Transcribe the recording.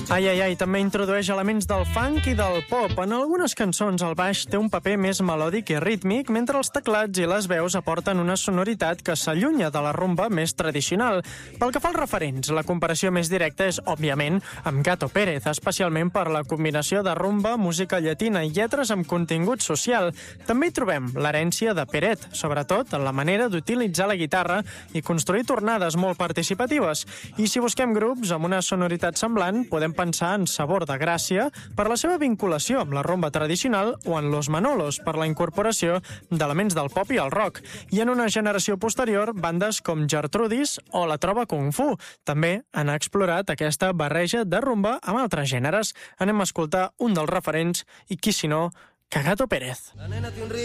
Ai, també introdueix elements del funk i del pop. En algunes cançons el baix té un paper més melòdic i rítmic, mentre els teclats i les veus aporten una sonoritat que s'allunya de la rumba més tradicional. Pel que fa als referents, la comparació més directa és, òbviament, amb Gato Pérez, especialment per la combinació de rumba, música llatina i lletres amb contingut social. També hi trobem l'herència de Peret, sobretot en la manera d'utilitzar la guitarra i construir tornades molt participatives. I si busquem grups amb una sonoritat semblant, podem pensar en Sabor de Gràcia per la seva vinculació amb la rumba tradicional o en Los Manolos per la incorporació d'elements del pop i el rock. I en una generació posterior, bandes com Gertrudis o La Trova Kung Fu també han explorat aquesta barreja de rumba amb altres gèneres. Anem a escoltar un dels referents i qui si no, que Gato Pérez.